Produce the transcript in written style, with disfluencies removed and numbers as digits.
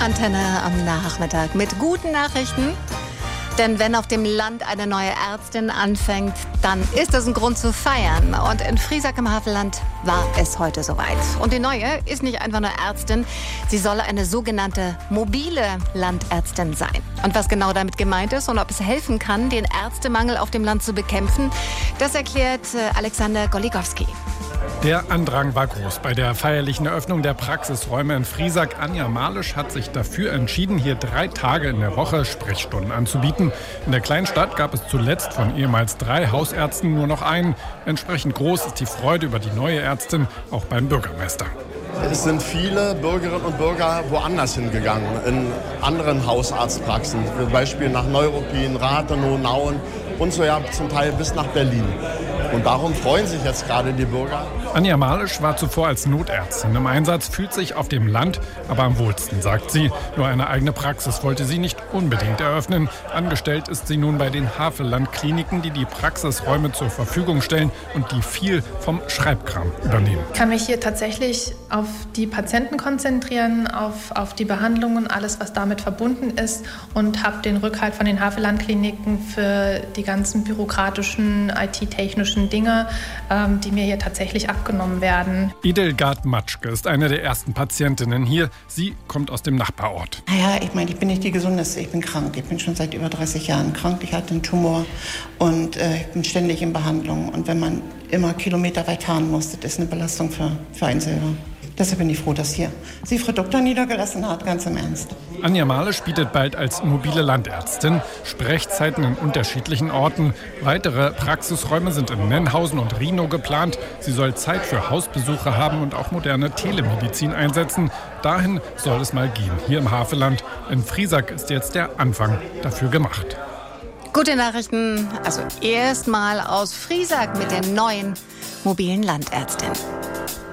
Antenne am Nachmittag mit guten Nachrichten. Denn wenn auf dem Land eine neue Ärztin anfängt, dann ist das ein Grund zu feiern. Und in Friesack im Havelland war es heute soweit. Und die neue ist nicht einfach nur Ärztin, sie soll eine sogenannte mobile Landärztin sein. Und was genau damit gemeint ist und ob es helfen kann, den Ärztemangel auf dem Land zu bekämpfen, das erklärt Alexander Goligowski. Der Andrang war groß bei der feierlichen Eröffnung der Praxisräume in Friesack. Anja Malisch hat sich dafür entschieden, hier 3 Tage in der Woche Sprechstunden anzubieten. In der kleinen Stadt gab es zuletzt von ehemals 3 Hausärzten nur noch einen. Entsprechend groß ist die Freude über die neue Ärztin auch beim Bürgermeister. Es sind viele Bürgerinnen und Bürger woanders hingegangen, in anderen Hausarztpraxen, zum Beispiel nach Neuruppin, Rathenow, Nauen und so ja zum Teil bis nach Berlin. Und darum freuen sich jetzt gerade die Bürger. Anja Malisch war zuvor als Notärztin im Einsatz, fühlt sich auf dem Land aber am wohlsten, sagt sie. Nur eine eigene Praxis wollte sie nicht unbedingt eröffnen. Angestellt ist sie nun bei den Havelland-Kliniken, die die Praxisräume zur Verfügung stellen und die viel vom Schreibkram übernehmen. Ich kann mich hier tatsächlich auf die Patienten konzentrieren, auf die Behandlung und alles, was damit verbunden ist, und habe den Rückhalt von den Havelland-Kliniken für die ganzen bürokratischen, IT-technischen Dinge, die mir hier tatsächlich abgenommen werden. Edelgard Matschke ist eine der ersten Patientinnen hier. Sie kommt aus dem Nachbarort. Naja, ich meine, ich bin nicht die Gesundeste, ich bin krank. Ich bin schon seit über 30 Jahren krank. Ich hatte einen Tumor und ich bin ständig in Behandlung. Und wenn man immer kilometerweit fahren muss, das ist eine Belastung für einen selber. Deshalb bin ich froh, dass hier sie Frau Doktor niedergelassen hat, ganz im Ernst. Anja Malisch bietet bald als mobile Landärztin Sprechzeiten in unterschiedlichen Orten. Weitere Praxisräume sind in Nennhausen und Rhinow geplant. Sie soll Zeit für Hausbesuche haben und auch moderne Telemedizin einsetzen. Dahin soll es mal gehen, hier im Havelland. In Friesack ist jetzt der Anfang dafür gemacht. Gute Nachrichten, also erstmal aus Friesack mit der neuen mobilen Landärztin.